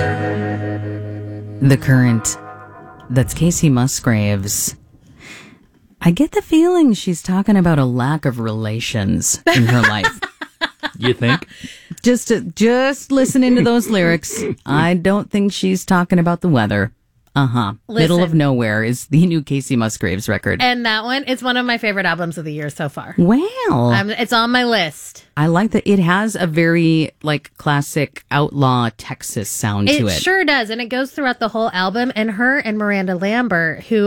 The Current. That's Casey Musgraves. I get the feeling she's talking about a lack of relations in her life. You think? Just listening to those lyrics, I don't think she's talking about the weather. Middle of Nowhere is the new Casey Musgraves record. And that one, it's one of my favorite albums of the year so far. Well, it's on my list. I like that it has a very classic outlaw Texas sound to it. It sure does. And it goes throughout the whole album. And her and Miranda Lambert, who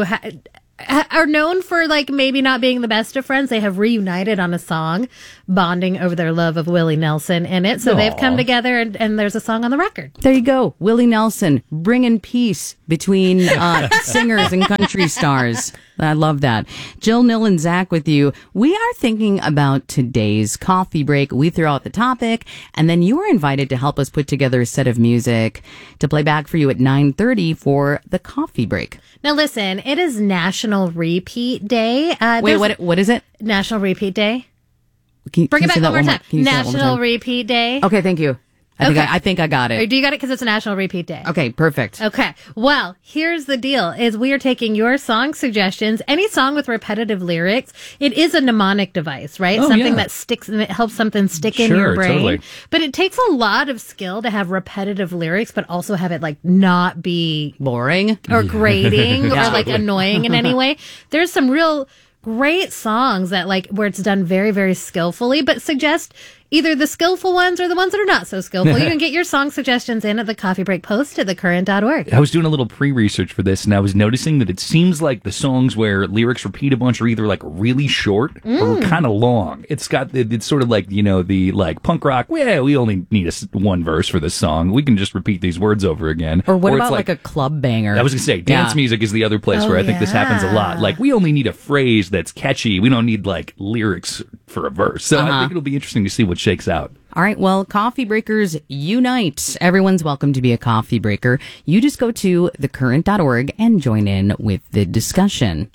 are known for maybe not being the best of friends, they have reunited on a song, bonding over their love of Willie Nelson in it. So they've come together and there's a song on the record. There you go. Willie Nelson bringing peace between singers and country stars. I love that. Jill, Nil, and Zach with you. We are thinking about today's coffee break. We throw out the topic, and then you are invited to help us put together a set of music to play back for you at 9:30 for the coffee break. Now listen, it is National Repeat Day. Wait, what is it? National Repeat Day. Bring it back one more time. National Repeat Day. Okay, thank you. I think I got it. Do you got it? Because it's a National Repeat Day. Okay, perfect. Okay. Well, here's the deal, is we are taking your song suggestions, any song with repetitive lyrics. It is a mnemonic device, right? Something that sticks and it helps something stick in your brain. Totally. But it takes a lot of skill to have repetitive lyrics, but also have it not be boring or grating or annoying in any way. There's some real great songs that where it's done very, very skillfully, but suggest either the skillful ones or the ones that are not so skillful. You can get your song suggestions in at the Coffee Break post at thecurrent.org. I was doing a little pre-research for this, and I was noticing that it seems like the songs where lyrics repeat a bunch are either really short or kind of long. It's sort of the punk rock. Yeah, we only need one verse for this song. We can just repeat these words over again. Or what about a club banger? I was going to say, dance music is the other place where I think this happens a lot. We only need a phrase that's catchy. We don't need lyrics for a verse. So I think it'll be interesting to see what shakes out. All right, well, Coffee Breakers unite. Everyone's welcome to be a coffee breaker. You just go to thecurrent.org and join in with the discussion.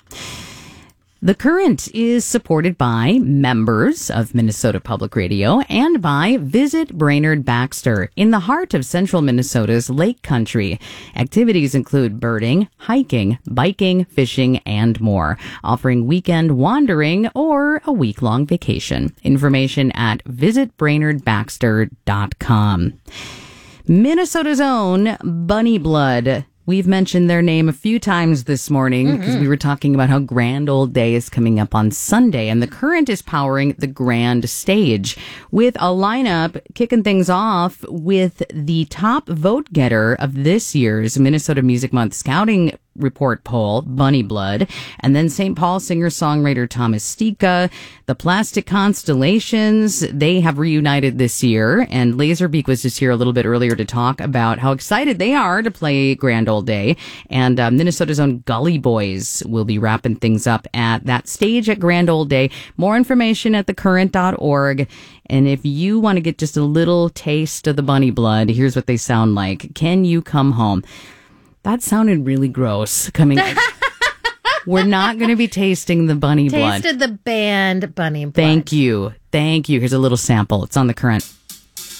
The Current is supported by members of Minnesota Public Radio and by Visit Brainerd Baxter in the heart of central Minnesota's Lake Country. Activities include birding, hiking, biking, fishing, and more, offering weekend wandering or a week-long vacation. Information at visitbrainerdbaxter.com. Minnesota's own Bunny Blood. We've mentioned their name a few times this morning because we were talking about how Grand Old Day is coming up on Sunday, and the Current is powering the Grand Stage with a lineup kicking things off with the top vote getter of this year's Minnesota Music Month Scouting Report poll, Bunny Blood, and then St. Paul singer-songwriter Thomas Stika, the Plastic Constellations. They have reunited this year, and Laserbeak was just here a little bit earlier to talk about how excited they are to play Grand Old Day, and Minnesota's own Gully Boys will be wrapping things up at that stage at Grand Old Day. More information at thecurrent.org, and if you want to get just a little taste of the Bunny Blood, here's what they sound like. Can You Come Home? That sounded really gross coming in. We're not going to be tasting the Bunny Blood. Tasted the band Bunny Blood. Thank you. Here's a little sample. It's on The Current.